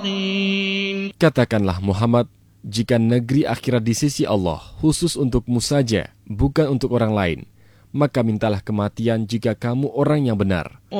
الصالحين. Katakanlah Muhammad, jika negeri akhirat di sisi Allah khusus untukmu saja, bukan untuk orang lain, maka mintalah kematian jika kamu orang yang benar.